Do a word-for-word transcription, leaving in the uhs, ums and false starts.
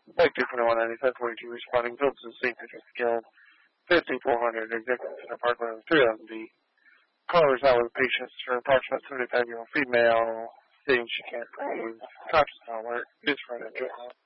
Like two twenty-one ninety-seven forty-two responding Phillips to Saint Patrick's Guild, fifty-four hundred Executive Center Park Road, three thousand D. Callers out with patients for approximately seventy-five-year-old female, saying she can't breathe, conscious not alert, is for an address.